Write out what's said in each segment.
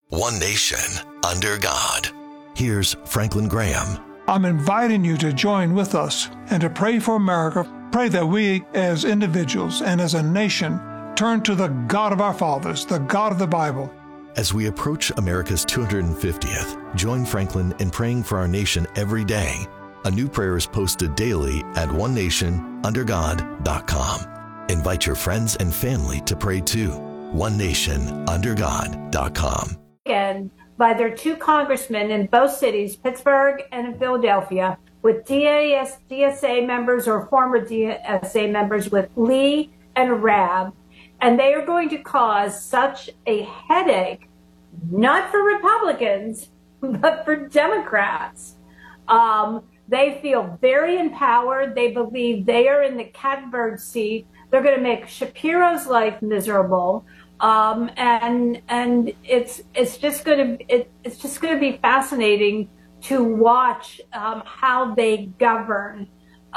One nation, under God. Here's Franklin Graham. I'm inviting you to join with us and to pray for America. Pray that we as individuals and as a nation turn to the God of our fathers, the God of the Bible. As we approach America's 250th, join Franklin in praying for our nation every day. A new prayer is posted daily at onenationundergod.com. Invite your friends and family to pray too. onenationundergod.com. And by their two congressmen in both cities, Pittsburgh and in Philadelphia, with DSA members or former DSA members with Lee and Rabb. And they are going to cause such a headache, not for Republicans, but for Democrats. They feel very empowered. They believe they are in the catbird seat. They're going to make Shapiro's life miserable. And it's just going to be fascinating to watch how they govern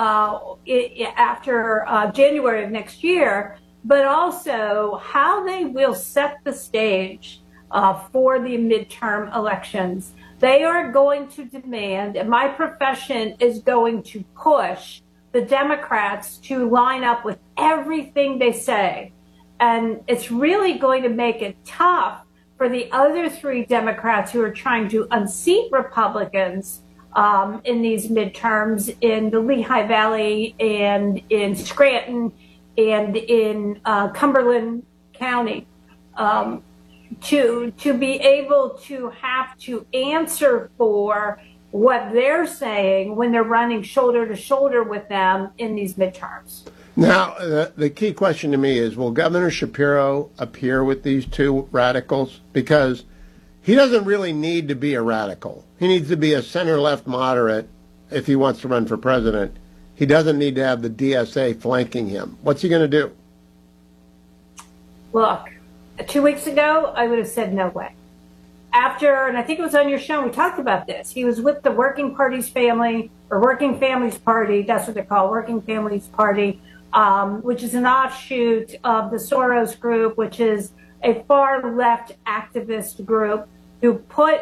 after January of next year, but also how they will set the stage for the midterm elections. They are going to demand, and my profession is going to push the Democrats to line up with everything they say. And it's really going to make it tough for the other three Democrats who are trying to unseat Republicans in these midterms in the Lehigh Valley and in Scranton and in Cumberland County, to be able to have to answer for what they're saying when they're running shoulder to shoulder with them in these midterms. Now, the key question to me is, will Governor Shapiro appear with these two radicals? Because he doesn't really need to be a radical. He needs to be a center-left moderate if he wants to run for president. He doesn't need to have the DSA flanking him. What's he going to do? Look, 2 weeks ago, I would have said no way. After, and I think it was on your show, we talked about this. He was with the Working Party's Family, or Working Families Party, that's what they're called, Working Families Party, which is an offshoot of the Soros Group, which is a far left activist group who put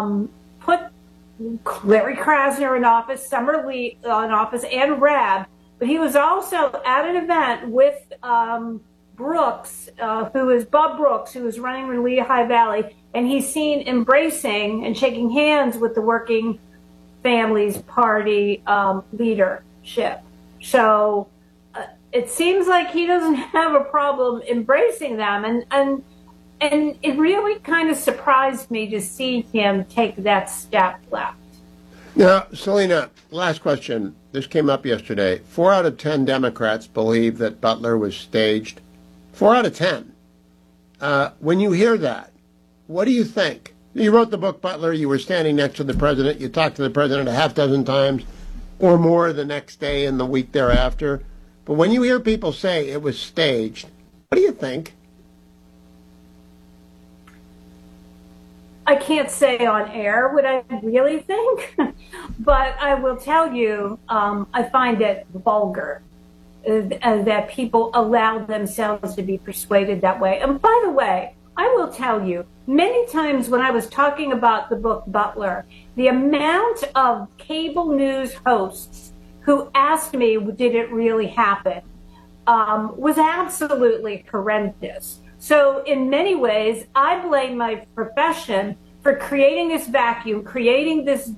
Larry Krasner in office, Summer Lee in office, and Rabb. But he was also at an event with Brooks, who is Bob Brooks, who is running in Lehigh Valley, and he's seen embracing and shaking hands with the Working Families Party leadership. So it seems like he doesn't have a problem embracing them, and it really kind of surprised me to see him take that step left. Now, Selena, last question. This came up yesterday. 4 out of 10 Democrats believe that Butler was staged. 4 out of 10. When you hear that, what do you think? You wrote the book, Butler. You were standing next to the president. You talked to the president a half dozen times or more the next day and the week thereafter. But when you hear people say it was staged, what do you think? I can't say on air what I really think, but I will tell you I find it vulgar that people allow themselves to be persuaded that way. And by the way, I will tell you, many times when I was talking about the book Butler, the amount of cable news hosts who asked me, did it really happen, was absolutely horrendous. So in many ways, I blame my profession for creating this vacuum, creating this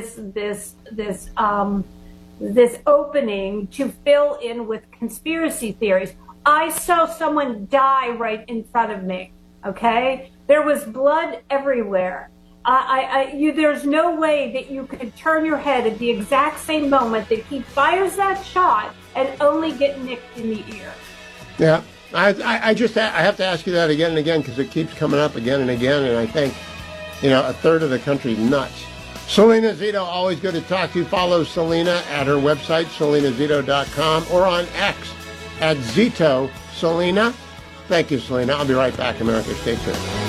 opening to fill in with conspiracy theories. I saw someone die right in front of me. Okay, there was blood everywhere. There's no way that you could turn your head at the exact same moment that he fires that shot and only get nicked in the ear. Yeah, I have to ask you that again and again because it keeps coming up again and again, and I think, a third of the country's nuts. Selena Zito, always good to talk to you. Follow Selena at her website, selenazito.com, or on X at Zito Selena. Thank you, Selena. I'll be right back, America. Stay tuned.